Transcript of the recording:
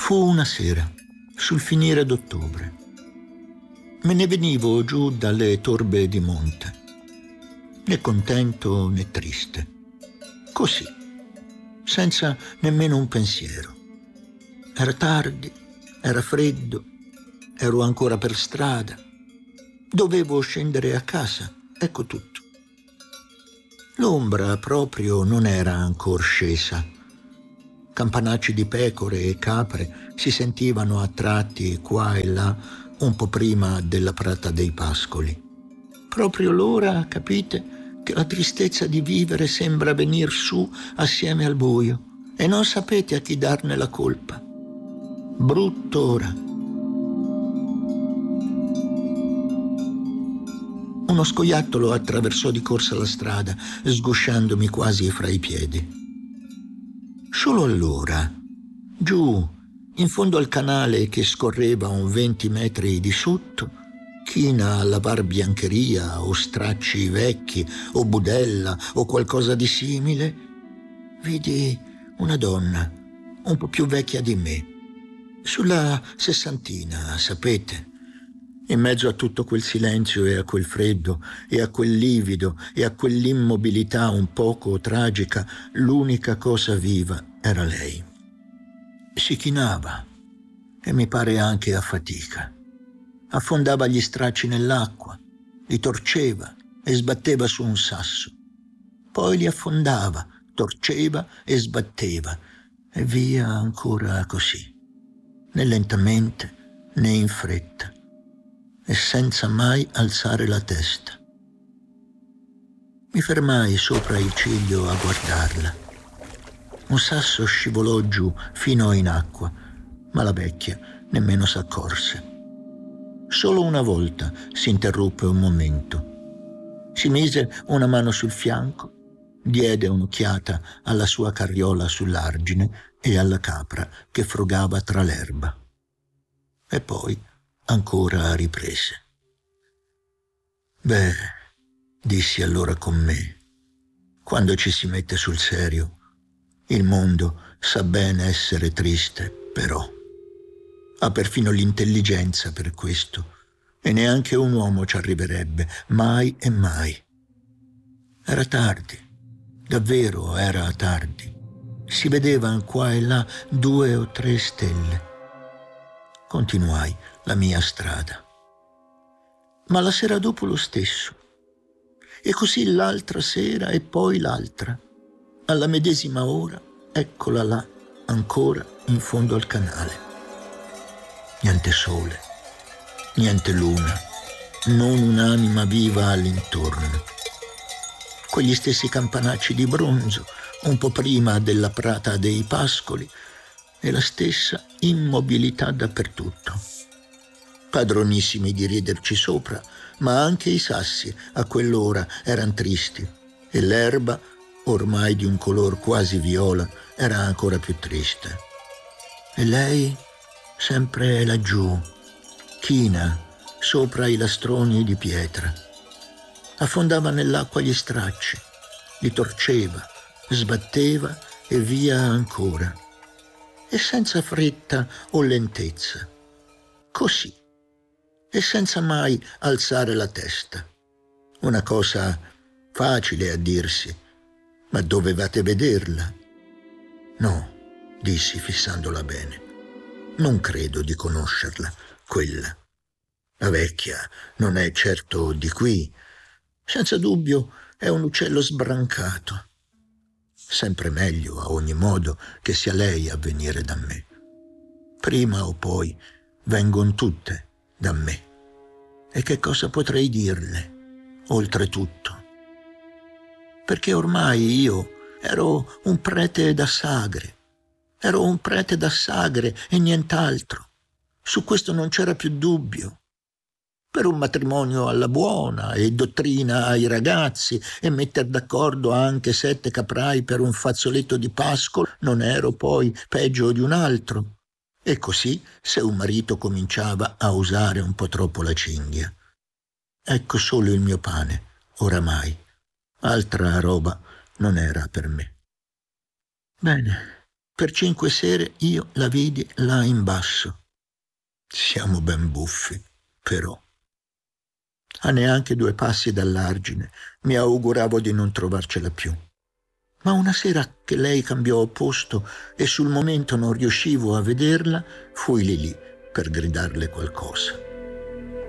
Fu una sera, sul finire d'ottobre. Me ne venivo giù dalle torbe di monte, né contento né triste. Così, senza nemmeno un pensiero. Era tardi, era freddo, ero ancora per strada. Dovevo scendere a casa, ecco tutto. L'ombra proprio non era ancor scesa. Campanacci di pecore e capre si sentivano a tratti qua e là, un po' prima della Prata dei Pascoli. Proprio l'ora, capite, che la tristezza di vivere sembra venir su assieme al buio e non sapete a chi darne la colpa. Brutto ora. Uno scoiattolo attraversò di corsa la strada, sgusciandomi quasi fra i piedi. Solo allora, giù, in fondo al canale che scorreva un 20 metri di sotto, china a lavar biancheria o stracci vecchi o budella o qualcosa di simile, vidi una donna un po' più vecchia di me, sulla sessantina, sapete. In mezzo a tutto quel silenzio e a quel freddo e a quel livido e a quell'immobilità un poco tragica, l'unica cosa viva era lei. Si chinava e mi pare anche a fatica. Affondava gli stracci nell'acqua, li torceva e sbatteva su un sasso. Poi li affondava, torceva e sbatteva e via ancora così, né lentamente né in fretta, e senza mai alzare la testa. Mi fermai sopra il ciglio a guardarla. Un sasso scivolò giù fino in acqua, ma la vecchia nemmeno s'accorse. Solo una volta si interruppe un momento. Si mise una mano sul fianco, diede un'occhiata alla sua carriola sull'argine e alla capra che frugava tra l'erba. E poi ancora riprese. Beh, dissi allora con me, quando ci si mette sul serio, il mondo sa bene essere triste, però. Ha perfino l'intelligenza per questo, e neanche un uomo ci arriverebbe, mai e mai. Era tardi, davvero era tardi. Si vedevano qua e là 2 o 3 stelle. Continuai la mia strada. Ma la sera dopo lo stesso. E così l'altra sera e poi l'altra. Alla medesima ora, eccola là, ancora in fondo al canale. Niente sole, niente luna, non un'anima viva all'intorno. Quegli stessi campanacci di bronzo, un po' prima della Prata dei Pascoli, e la stessa immobilità dappertutto. Padronissimi di riderci sopra, ma anche i sassi a quell'ora erano tristi e l'erba, ormai di un color quasi viola, era ancora più triste. E lei, sempre laggiù, china, sopra i lastroni di pietra. Affondava nell'acqua gli stracci, li torceva, sbatteva e via ancora. E senza fretta o lentezza. Così. E senza mai alzare la testa. Una cosa facile a dirsi, ma dovevate vederla. No, dissi fissandola bene. Non credo di conoscerla, quella. La vecchia non è certo di qui. Senza dubbio è un uccello sbrancato. Sempre meglio, a ogni modo, che sia lei a venire da me. Prima o poi vengono tutte da me. E che cosa potrei dirle, oltretutto? Perché ormai io ero un prete da sagre. Ero un prete da sagre e nient'altro. Su questo non c'era più dubbio. Per un matrimonio alla buona e dottrina ai ragazzi e metter d'accordo anche 7 caprai per un fazzoletto di pascolo non ero poi peggio di un altro. E così se un marito cominciava a usare un po' troppo la cinghia. Ecco solo il mio pane, oramai. Altra roba non era per me. Bene, Per 5 sere io la vidi là in basso. Siamo ben buffi, però. A neanche 2 passi dall'argine mi auguravo di non trovarcela più. Ma una sera che lei cambiò posto e sul momento non riuscivo a vederla, fui lì per gridarle qualcosa.